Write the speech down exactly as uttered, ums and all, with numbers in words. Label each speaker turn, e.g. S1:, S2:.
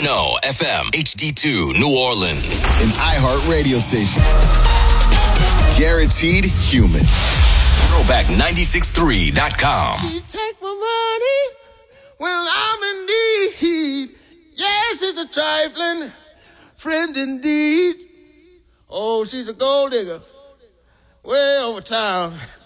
S1: oh F M, H D two, New Orleans.
S2: An iHeart radio station. Guaranteed human.
S1: throwback nine six three dot com.
S3: She take my money when I'm in need. Yes, it's a trifling friend indeed. Oh, she's a gold digger way over town.